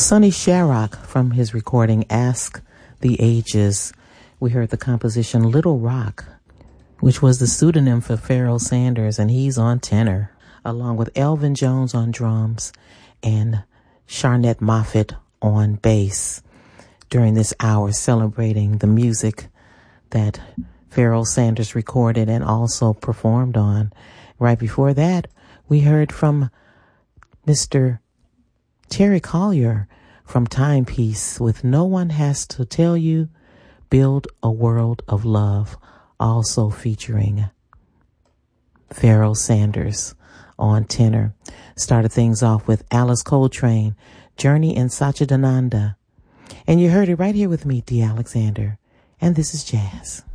Sonny Sharrock from his recording Ask the Ages. We heard the composition Little Rock, which was the pseudonym for Pharoah Sanders, and he's on tenor, along with Elvin Jones on drums and Sharnette Moffett on bass, during this hour celebrating the music that Pharoah Sanders recorded and also performed on. Right before that, we heard from Mr. Terry Collier from Timepiece with No One Has to Tell You, Build a World of Love, also featuring Pharoah Sanders on tenor. Started things off with Alice Coltrane, Journey in Satchidananda. And you heard it right here with me, Dee Alexander. And this is Jazz.